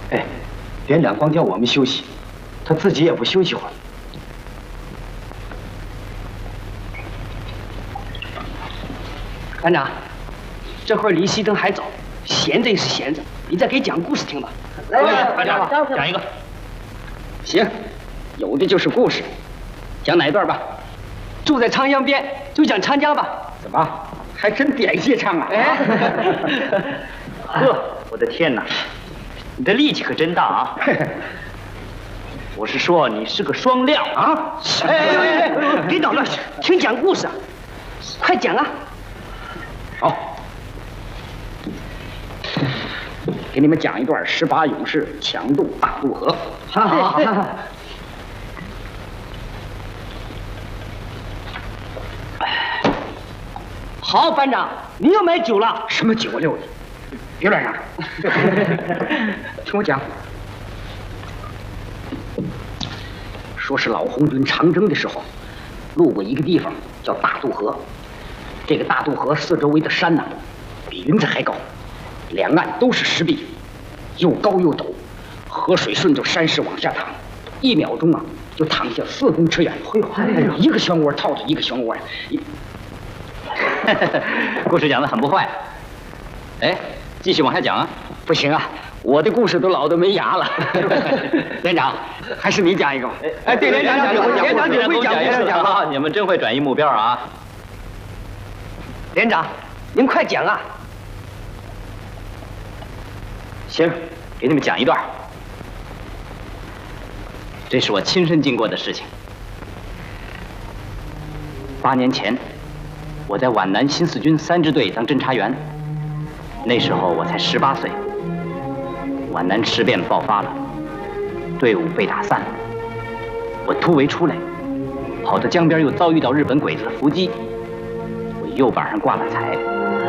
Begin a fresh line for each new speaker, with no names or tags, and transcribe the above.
哎，连长光叫我们休息，他自己也不休息会儿。班长，这会儿离熄灯还早，闲着也是闲着，你再给讲故事听吧。
来，班长讲一个。
行，有的就是故事，讲哪一段吧？住在长江边，就讲长江吧。怎么，还真点戏唱啊？哎，
呵，我的天哪，你的力气可真大啊！我是说你是个双料啊！
哎，别捣乱，听讲故事啊，快讲啊！好，给你们讲一段18勇士强渡大渡河。好。好，班长，你又买酒了？什么酒啊，六子？别乱嚷！听我讲，说是老红军长征的时候，路过一个地方叫大渡河。这个大渡河四周围的山呐，比云彩还高，两岸都是石壁，又高又陡，河水顺着山势往下淌，1秒钟啊就淌下4公尺远。一个漩涡套着一个漩涡呀。
故事讲得很不坏。哎，继续往下讲啊！
不行啊，我的故事都老得没牙了。连长，还是你讲一个吧。
哎，对，连长只会讲故事啊！你们真会转移目标啊！
连长，您快讲啊！
行，给你们讲一段。这是我亲身经过的事情。8年前，我在皖南新四军3支队当侦察员，那时候我才18岁。皖南事变爆发了，队伍被打散了。我突围出来，跑到江边又遭遇到日本鬼子的伏击，我右膀上挂了彩。